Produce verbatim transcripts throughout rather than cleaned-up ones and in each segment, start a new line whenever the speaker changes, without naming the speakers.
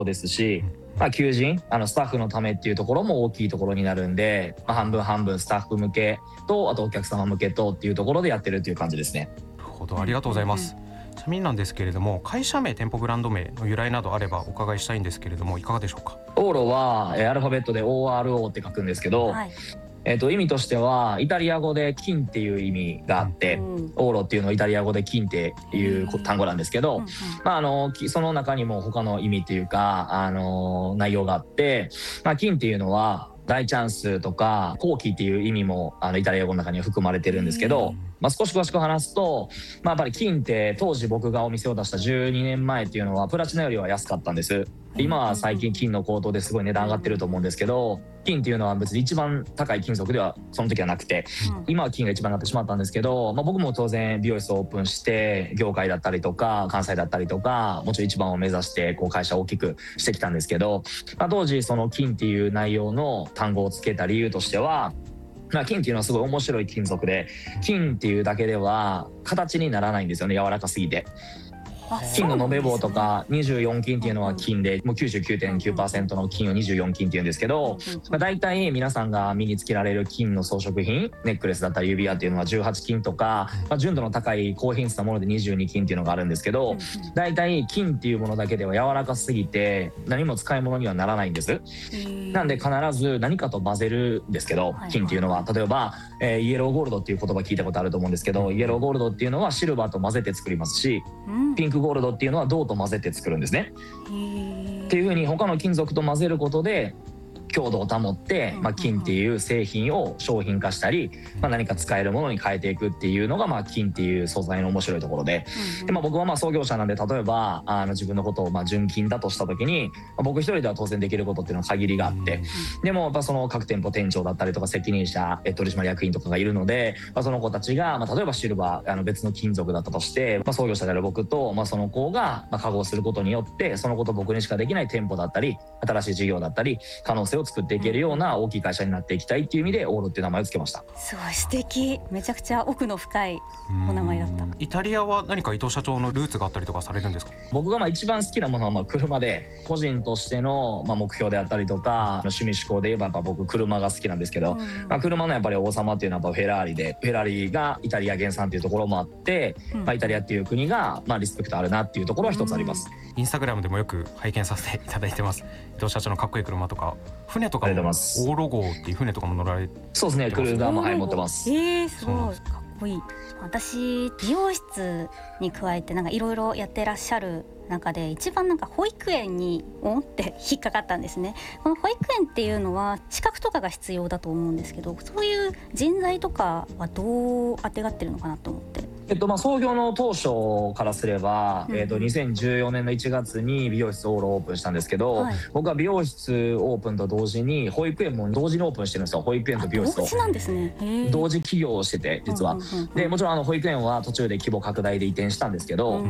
ですし、まあ、求人あのスタッフのためっていうところも大きいところになるんで、まあ、半分半分スタッフ向けとあとお客様向けとっていうところでやってるっていう感じですね。
なるほど、ありがとうございます。ちなみになんですけれども、会社名、店舗ブランド名の由来などあればお伺いしたいんですけれども、いかがでしょうか。
オーロは、えーアルファベットで オーアールオー って書くんですけど、
はい。
えー、と意味としてはイタリア語で金っていう意味があって、
うん
オーロっていうのはイタリア語で金っていう単語なんですけど、
うんうん
まあ、あのきその中にも他の意味っていうか、あの内容があって、まあ、金っていうのは大チャンスとか好機っていう意味もあのイタリア語の中には含まれてるんですけど、まあ、少し詳しく話すと、まあ、やっぱり金って当時僕がお店を出したじゅうにねんまえっていうのはプラチナよりは安かったんです。今は最近金の高騰ですごい値段上がってると思うんですけど、金っていうのは別に一番高い金属ではその時はなくて、今は金が一番上がってしまったんですけど、まあ、僕も当然美容室をオープンして業界だったりとか関西だったりとかもちろん一番を目指してこう会社を大きくしてきたんですけど、まあ、当時その金っていう内容の単語をつけた理由としては、まあ、金っていうのはすごい面白い金属で、金っていうだけでは形にならないんですよね、柔らかすぎて。金の延べ棒とかにじゅうよん金っていうのは金でもう きゅうじゅうきゅうてんきゅうパーセント の金をにじゅうよん金っていうんですけど、まあ、大体皆さんが身につけられる金の装飾品、ネックレスだったり指輪っていうのはじゅうはち金とか、まあ、純度の高い高品質なものでにじゅうに金っていうのがあるんですけど、大体金っていうものだけでは柔らかすぎて何も使い物にはならないんです。なんで必ず何かと混ぜるんですけど、金っていうのは例えば、えー、イエローゴールドっていう言葉聞いたことあると思うんですけど、イエローゴールドっていうのはシルバーと混ぜて作りますし、ピンクゴールドっていうのは銅と混ぜて作るんですね。っていう風に他の金属と混ぜることで強度を保って、まあ、金っていう製品を商品化したり、まあ、何か使えるものに変えていくっていうのが、まあ、金っていう素材の面白いところで、で、まあ、僕はまあ創業者なんで、例えばあの自分のことをまあ純金だとした時に、まあ、僕一人では当然できることっていうのは限りがあって、でもやっぱその各店舗店長だったりとか責任者取締役員とかがいるので、まあ、その子たちが、まあ、例えばシルバーあの別の金属だったとして、まあ、創業者である僕と、まあ、その子がまあ化合することによってその子と僕にしかできない店舗だったり新しい事業だったり可能性を作っていけるような大きい会社になっていきたいっていう意味でオーロっていう名前をつけました。
すごい素敵。めちゃくちゃ奥の深いお名前だった。
イタリアは何か伊藤社長のルーツがあったりとかされるんですか。
僕がまあ一番好きなものはまあ車で、個人としてのまあ目標であったりとか趣味思考で言えばやっぱ僕車が好きなんですけど、まあ、車のやっぱり王様っていうのはやっぱフェラーリで、フェラーリがイタリア原産っていうところもあって、まあ、イタリアっていう国がまあリスペクトあるなっていうところは一つあります。
インスタグラムでもよく拝見させていただいてます。伊藤社長のかっこいい車とか船とかもオーロ号っていう船とかも乗られてます。
そうですね、クルーザーもはい持ってます。
えー、すごいかっこいい。私美容室に加えてなんかいろいろやってらっしゃる中で一番なんか保育園におって引っかかったんですね。この保育園っていうのは資格とかが必要だと思うんですけど、そういう人材とかはどうあてがってるのかなと思って。
えっとまあ、創業の当初からすれば、うん、えっとにせんじゅうよねんのいちがつに美容室オーロをオープンしたんですけど、はい、僕は美容室オープンと同時に保育園も同時にオープンしてるんですよ。保育園と美容室を
同時なんですね。
同時起業をしてて実は、うんうんうんうん、でもちろんあの保育園は途中で規模拡大で移転したんですけど、うん、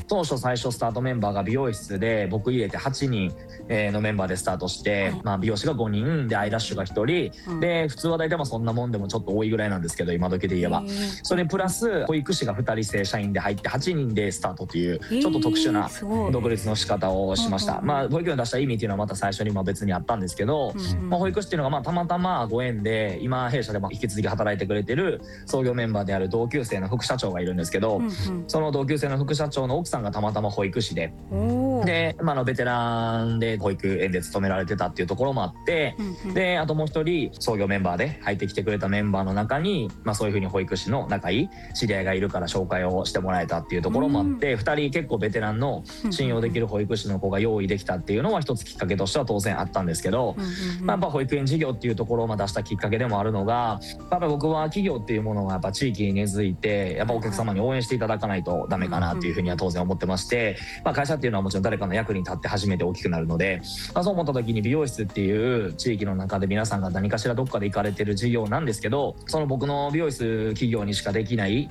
当初最初スタートメンバーが美容室で僕入れてはちにんのメンバーでスタートして、はい、まあ、美容師がごにんでアイラッシュがひとり、うん、で普通は大体まあそんなもんでもちょっと多いぐらいなんですけど今時で言えば、それプラス保育士がふたり正社員で入ってはちにんでスタートというちょっと特殊な独立の仕方をしました。まあ、保育園を出した意味っていうのはまた最初にまあ別にあったんですけど、まあ、保育士っていうのがまあたまたまご縁で今弊社でも引き続き働いてくれてる創業メンバーである同級生の副社長がいるんですけど、その同級生の副社長の奥さんがたまたま保育士で、で、まあ、のベテランで保育園で勤められてたっていうところもあって、であともう一人創業メンバーで入ってきてくれたメンバーの中に、まあ、そういうふうに保育士の仲いい知り合いがいるから紹介をしてもらえたっていうところもあって、ふたり結構ベテランの信用できる保育士の子が用意できたっていうのは一つきっかけとしては当然あったんですけど、まあ、やっぱ保育園事業っていうところを出したきっかけでもあるのが、やっぱ僕は企業っていうものがやっぱ地域に根付いてやっぱお客様に応援していただかないとダメかなっていうふうには当然思ってまして、まあ、会社っていうのはもちろん誰かの役に立って初めて大きくなるので、まあ、そう思った時に美容室っていう地域の中で皆さんが何かしらどっかで行かれてる事業なんですけど、その僕の美容室企業にしかできない地域貢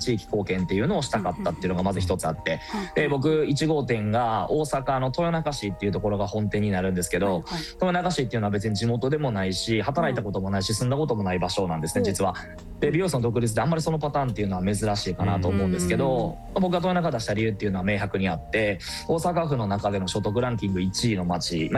験っていうのをしたかったっていうのがまず一つあって、で僕いち号店が大阪の豊中市っていうところが本店になるんですけど、豊中市っていうのは別に地元でもないし働いたこともないし住んだこともない場所なんですね実は。で美容室の独立であんまりそのパターンっていうのは珍しいかなと思うんですけど、僕が豊中出した理由っていうのは明白にあって、大阪府の中での所得ランキングいちいの町、まあ